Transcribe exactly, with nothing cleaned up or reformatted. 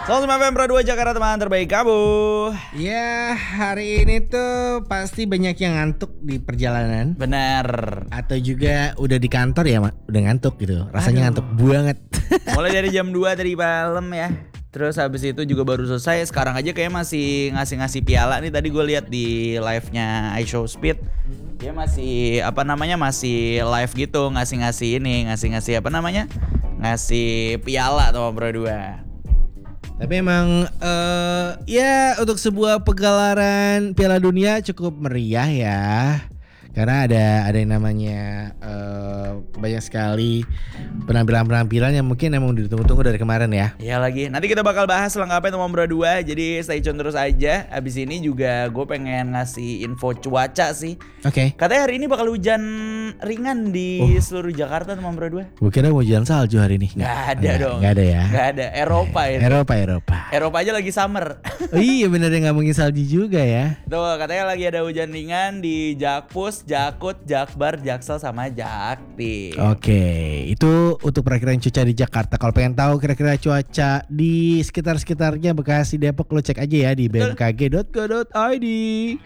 seratus lima F M Pro dua Jakarta, teman terbaik kamu. Ya, hari ini tuh pasti banyak yang ngantuk di perjalanan. Benar. Atau juga udah di kantor ya, Mak. Udah ngantuk gitu. Rasanya Aduh. ngantuk banget. Mulai dari jam dua tadi malam ya. Terus habis itu juga baru selesai. Sekarang aja kayak masih ngasih-ngasih piala nih. Tadi gue lihat di live-nya iShowSpeed. Dia masih apa namanya masih live gitu, ngasih-ngasih ini, ngasih-ngasih apa namanya? Ngasih piala sama Pro dua. Tapi emang uh, ya untuk sebuah pegelaran Piala Dunia cukup meriah ya. Karena ada ada yang namanya uh, banyak sekali penampilan-penampilan yang mungkin emang ditunggu-tunggu dari kemarin ya. Iya lagi. Nanti kita bakal bahas lengkapnya sama Bro dua. Jadi stay tune terus aja. Abis ini juga gue pengen ngasih info cuaca sih. Oke. Okay. Katanya hari ini bakal hujan ringan di Oh. seluruh Jakarta sama Bro dua. Gue kira mau jalan salju hari ini. Gak ada Nggak, dong. Gak ada ya. Gak ada. Eropa itu. Eropa Eropa. Eropa aja lagi summer. Oh iya bener ya, ngomongin salju juga ya. Tuh katanya lagi ada hujan ringan di Jakpus, Jakut, Jakbar, Jaksel sama Jakti. Oke, itu untuk perakiraan cuaca di Jakarta. Kalau pengen tahu kira-kira cuaca di sekitar-sekitarnya Bekasi, Depok, lo cek aja ya di b m k g dot go dot i d.